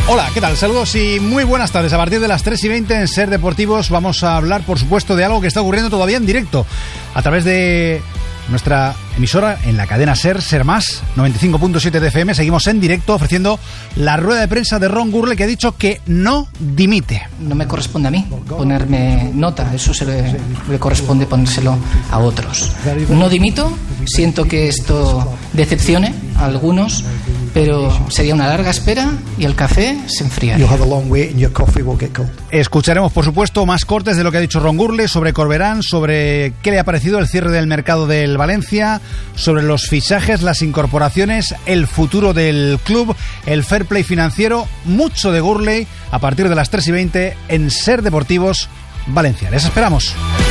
Hola, ¿qué tal? Saludos y muy buenas tardes. A partir de las 3:20 en Ser Deportivos vamos a hablar, por supuesto, de algo que está ocurriendo todavía en directo a través de nuestra emisora en la cadena Ser Más, 95.7 de FM. Seguimos en directo ofreciendo la rueda de prensa de Ron Gurley, que ha dicho que no dimite. No me corresponde a mí ponerme nota, eso le corresponde ponérselo a otros. No dimito, siento que esto decepcione a algunos, pero sería una larga espera y el café se enfriaría. Escucharemos, por supuesto, más cortes de lo que ha dicho Ron Gurley sobre Corberán, sobre qué le ha parecido el cierre del mercado del Valencia, sobre los fichajes, las incorporaciones, el futuro del club, el fair play financiero, mucho de Gurley a partir de las 3:20 en Ser Deportivos Valencia. Les esperamos.